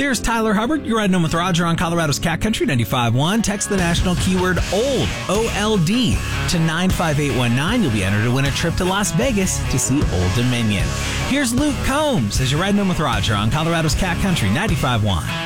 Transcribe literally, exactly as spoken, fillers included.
Here's Tyler Hubbard. You're riding home with Roger on Colorado's Cat Country ninety-five point one. Text the national keyword OLD, O L D, to nine five eight one nine. You'll be entered to win a trip to Las Vegas to see Old Dominion. Here's Luke Combs as you're riding home with Roger on Colorado's Cat Country ninety-five point one.